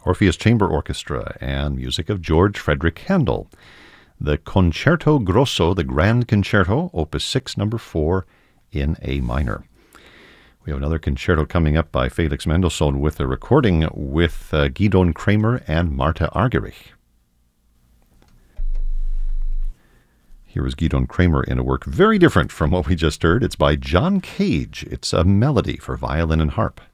Orpheus Chamber Orchestra, and music of George Frederick Handel. The Concerto Grosso, the Grand Concerto, Opus 6, number 4, in A minor. We have another concerto coming up by Felix Mendelssohn with a recording with Gidon Kremer and Martha Argerich. Here is Gidon Kremer in a work very different from what we just heard. It's by John Cage. It's a melody for violin and harp.